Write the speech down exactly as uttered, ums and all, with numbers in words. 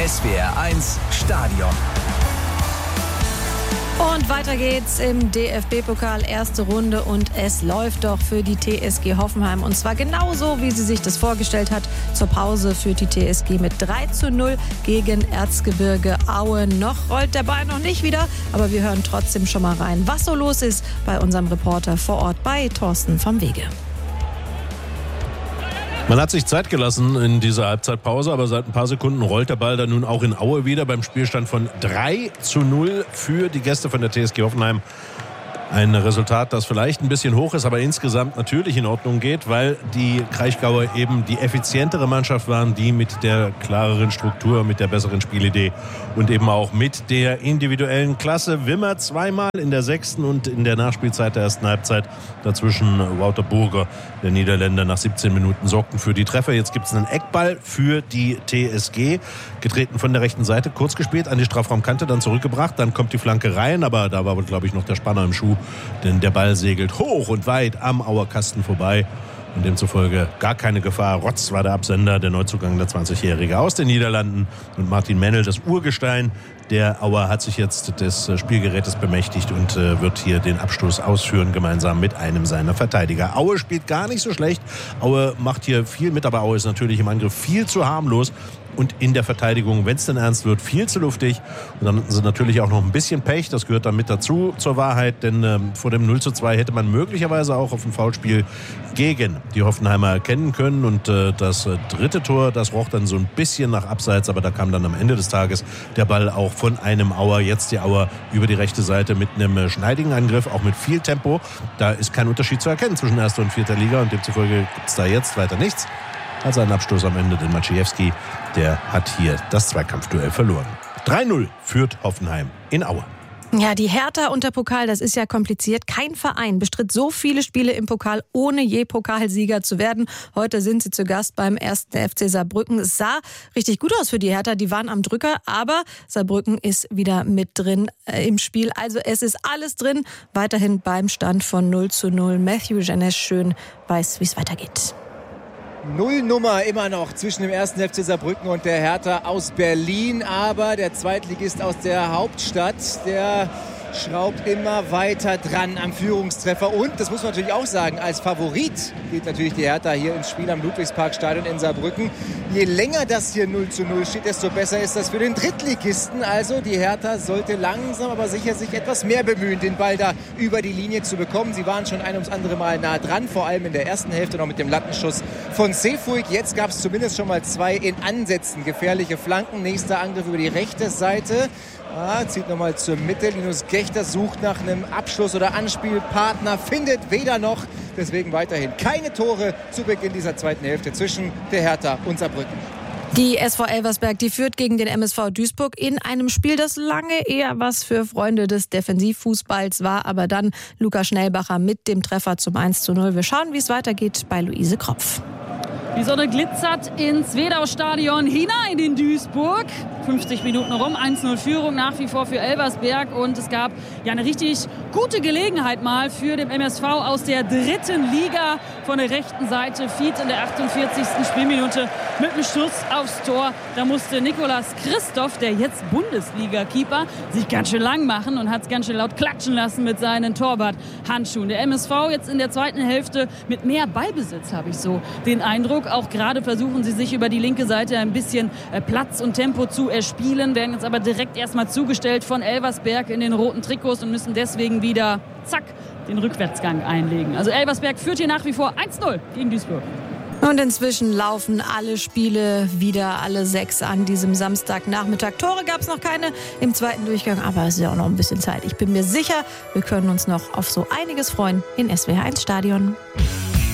S W R eins Stadion. Und weiter geht's im D F B-Pokal, erste Runde, und es läuft doch für die T S G Hoffenheim. Und zwar genauso, wie sie sich das vorgestellt hat. Zur Pause führt die T S G mit drei zu null gegen Erzgebirge Aue. Noch rollt der Ball noch nicht wieder, aber wir hören trotzdem schon mal rein, was so los ist bei unserem Reporter vor Ort, bei Thorsten vom Wege. Man hat sich Zeit gelassen in dieser Halbzeitpause, aber seit ein paar Sekunden rollt der Ball dann nun auch in Aue wieder beim Spielstand von drei zu null für die Gäste von der T S G Hoffenheim. Ein Resultat, das vielleicht ein bisschen hoch ist, aber insgesamt natürlich in Ordnung geht, weil die Kraichgauer eben die effizientere Mannschaft waren, die mit der klareren Struktur, mit der besseren Spielidee und eben auch mit der individuellen Klasse. Wimmer zweimal in der sechsten und in der Nachspielzeit der ersten Halbzeit. Dazwischen Wouter Burger, der Niederländer, nach siebzehn Minuten sorgten für die Treffer. Jetzt gibt es einen Eckball für die T S G, getreten von der rechten Seite, kurz gespielt, an die Strafraumkante, dann zurückgebracht. Dann kommt die Flanke rein, aber da war, glaube ich, noch der Spanner im Schuh. Denn der Ball segelt hoch und weit am Auerkasten vorbei. Und demzufolge gar keine Gefahr. Rotz war der Absender, der Neuzugang, der zwanzigjährige aus den Niederlanden. Und Martin Mennel, das Urgestein der Auer, hat sich jetzt des Spielgerätes bemächtigt und äh, wird hier den Abstoß ausführen, gemeinsam mit einem seiner Verteidiger. Aue spielt gar nicht so schlecht. Aue macht hier viel mit, aber Aue ist natürlich im Angriff viel zu harmlos. Und in der Verteidigung, wenn es denn ernst wird, viel zu luftig. Und dann hatten sie natürlich auch noch ein bisschen Pech. Das gehört dann mit dazu zur Wahrheit. Denn ähm, vor dem null zu zwei hätte man möglicherweise auch auf ein Foulspiel gegen die Hoffenheimer erkennen können. Und äh, das äh, dritte Tor, das roch dann so ein bisschen nach Abseits. Aber da kam dann am Ende des Tages der Ball auch von einem Auer. Jetzt die Auer über die rechte Seite mit einem äh, schneidigen Angriff, auch mit viel Tempo. Da ist kein Unterschied zu erkennen zwischen erster und vierter Liga. Und demzufolge gibt es da jetzt weiter nichts. Also ein Abstoß am Ende, denn Maciejewski, der hat hier das Zweikampfduell verloren. drei null führt Hoffenheim in Aue. Ja, die Hertha und der Pokal, das ist ja kompliziert. Kein Verein bestritt so viele Spiele im Pokal, ohne je Pokalsieger zu werden. Heute sind sie zu Gast beim ersten F C Saarbrücken. Es sah richtig gut aus für die Hertha, die waren am Drücker, aber Saarbrücken ist wieder mit drin äh, im Spiel. Also es ist alles drin, weiterhin beim Stand von null zu null. Matthew Janes schön weiß, wie es weitergeht. Nullnummer immer noch zwischen dem ersten F C Saarbrücken und der Hertha aus Berlin. Aber der Zweitligist aus der Hauptstadt, der schraubt immer weiter dran am Führungstreffer. Und, das muss man natürlich auch sagen, als Favorit geht natürlich die Hertha hier ins Spiel am Ludwigsparkstadion in Saarbrücken. Je länger das hier null zu null steht, desto besser ist das für den Drittligisten. Also die Hertha sollte langsam, aber sicher sich etwas mehr bemühen, den Ball da über die Linie zu bekommen. Sie waren schon ein ums andere Mal nah dran, vor allem in der ersten Hälfte noch mit dem Lattenschuss von Seyfuig. Jetzt gab es zumindest schon mal zwei in Ansätzen gefährliche Flanken. Nächster Angriff über die rechte Seite. Ah, zieht nochmal zur Mitte. Linus Gächter sucht nach einem Abschluss- oder Anspielpartner, findet weder noch. Deswegen weiterhin keine Tore zu Beginn dieser zweiten Hälfte zwischen der Hertha und Saarbrücken. Die S V Elversberg, die führt gegen den M S V Duisburg in einem Spiel, das lange eher was für Freunde des Defensivfußballs war. Aber dann Lukas Schnellbacher mit dem Treffer zum eins zu null. Wir schauen, wie es weitergeht bei Luise Kropf. Die Sonne glitzert ins Wedau-Stadion hinein in Duisburg. fünfzig Minuten rum, eins null Führung nach wie vor für Elversberg. Und es gab ja eine richtig gute Gelegenheit mal für den M S V aus der dritten Liga. Von der rechten Seite Fied in der achtundvierzigsten Spielminute mit einem Schuss aufs Tor. Da musste Nicolas Christoph, der jetzt Bundesliga-Keeper, sich ganz schön lang machen und hat es ganz schön laut klatschen lassen mit seinen Torwart-Handschuhen. Der M S V jetzt in der zweiten Hälfte mit mehr Ballbesitz, habe ich so den Eindruck. Auch gerade versuchen sie sich über die linke Seite ein bisschen Platz und Tempo zu erspielen, werden jetzt aber direkt erstmal zugestellt von Elversberg in den roten Trikots und müssen deswegen wieder, zack, den Rückwärtsgang einlegen. Also Elversberg führt hier nach wie vor eins null gegen Duisburg. Und inzwischen laufen alle Spiele wieder, alle sechs an diesem Samstagnachmittag. Tore gab es noch keine im zweiten Durchgang, aber es ist ja auch noch ein bisschen Zeit. Ich bin mir sicher, wir können uns noch auf so einiges freuen in S W R eins Stadion.